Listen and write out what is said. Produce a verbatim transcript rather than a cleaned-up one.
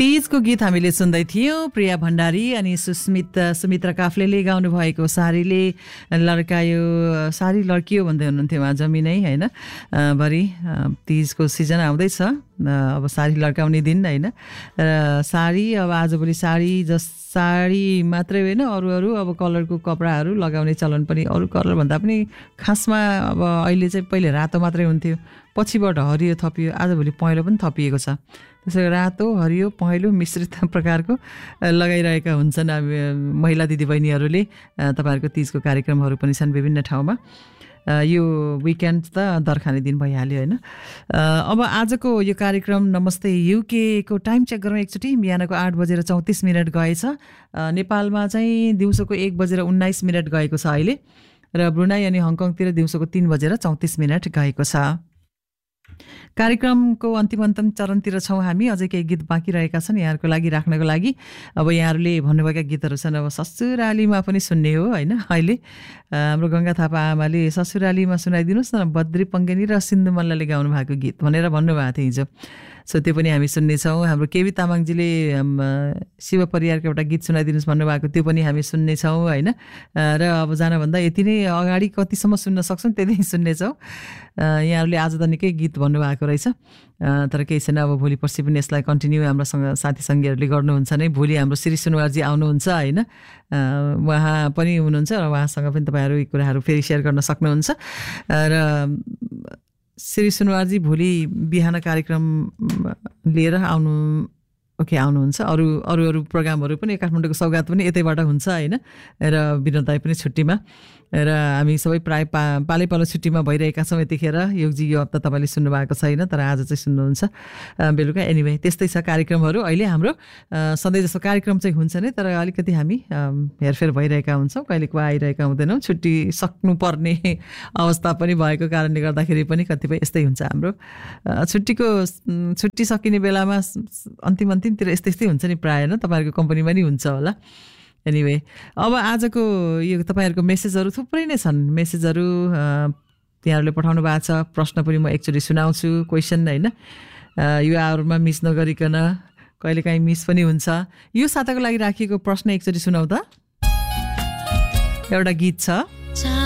तीजको गीत हामीले सुन्दै थियौँ। प्रिया भण्डारी अनि सुस्मित सुमित्रा काफ्लेले गाउनु भएको सारीले लड्कायो, सारी लड्कियो भन्दै हुनुहुन्थ्यो उहाँ जमिनै होइन। भरि तीजको सिजन आउँदैछ, अब सारी लड्काउने दिन होइन। र साडी अब आजभोलि साडी जस साडी मात्रै होइन, अरू अरू अब कलरको कपडाहरू लगाउने चलन पनि, अरू कलर भन्दा पनि खासमा अब अहिले चाहिँ पहिले रातो मात्रै हुन्थ्यो, पछिबाट हरियो थपियो, आजभोलि पहेँलो पनि थपिएको छ। त्यसै रातो हरियो पहेँलो मिश्रित प्रकारको लगाइरहेका हुन्छन् अब महिला दिदीबहिनीहरूले। तपाईँहरूको तीजको कार्यक्रमहरू पनि छन् विभिन्न ठाउँमा। यो विकेन्ड त दरखाने दिन भइहाल्यो होइन। अब आजको यो कार्यक्रम नमस्ते युके को टाइम चेक गरौँ एकचोटि। बिहानको आठ बजेर चौतिस मिनट गएछ। नेपालमा चाहिँ दिउँसोको एक बजेर उन्नाइस मिनट गएको छ अहिले, र ब्रुनाई अनि हङकङतिर दिउँसोको तीन बजेर चौतिस मिनट गएको छ। कार्यक्रमको अन्तिम अन्तिम चरणतिर छौँ हामी। अझै केही गीत बाँकी रहेका छन् यहाँहरूको लागि राख्नको लागि। अब यहाँहरूले भन्नुभएका गीतहरू छन्, अब ससुरालीमा पनि सुन्ने हो होइन। अहिले हाम्रो गङ्गा थापा आमाले ससुरालीमा सुनाइदिनुहोस् न बद्री पङ्गेनी र सिन्धु मल्लले गाउनु भएको गीत भनेर भन्नुभएको थियो हिजो। सो त्यो पनि हामी सुन्नेछौँ। हाम्रो केबी तामाङजीले शिव परिवारको एउटा गीत सुनाइदिनुहोस् भन्नुभएको, त्यो पनि हामी सुन्नेछौँ होइन। र अब जानभन्दा यति नै अगाडि कतिसम्म सुन्न सक्छौँ त्यति नै सुन्नेछौँ। यहाँहरूले आज त निकै गीत भन्नुभएको रहेछ, तर केही छैन। अब भोलि पर्सि पनि यसलाई कन्टिन्यू हाम्रोसँग साथी सङ्गीहरूले गर्नुहुन्छ नै। भोलि हाम्रो श्री सुनवारजी आउनुहुन्छ होइन, उहाँ पनि हुनुहुन्छ र उहाँसँग पनि तपाईँहरू यी कुराहरू फेरि सेयर गर्न सक्नुहुन्छ। र श्री सुनवारजी भोलि बिहान कार्यक्रम लिएर आउनु ओके आउनुहुन्छ। अरू अरू अरू प्रोग्रामहरू पनि काठमाडौँको सौगात पनि यतैबाट हुन्छ होइन। र विनोद दाइ पनि छुट्टीमा, र हामी सबै प्राय पा पालै पालो छुट्टीमा भइरहेका छौँ यतिखेर। योगजी यो हप्ता तपाईँले सुन्नुभएको छैन, तर आज चाहिँ सुन्नुहुन्छ बेलुका। एनिवे त्यस्तै छ कार्यक्रमहरू अहिले हाम्रो। सधैँ जस्तो कार्यक्रम चाहिँ हुन्छ नै, तर अलिकति हामी हेरफेर भइरहेका हुन्छौँ, कहिलेको आइरहेका हुँदैनौँ। छुट्टी सक्नुपर्ने अवस्था पनि भएको कारणले गर्दाखेरि पनि कतिपय यस्तै हुन्छ हाम्रो। छुट्टीको छुट्टी सकिने बेलामा अन्तिम अन्तिमतिर यस्तै यस्तै हुन्छ नि प्रायः, न तपाईँहरूको कम्पनीमा नि हुन्छ होला। एनिवे अब आजको यो तपाईँहरूको मेसेजहरू थुप्रै नै छन्। मेसेजहरू त्यहाँहरूले पठाउनु भएको छ, प्रश्न पनि म एकचोटि सुनाउँछु, क्वेसन होइन। यो आवरमा मिस नगरिकन, कहिलेकाहीँ मिस पनि हुन्छ। यो साताको लागि राखिएको प्रश्न एकचोटि सुनाउ त। एउटा गीत छ।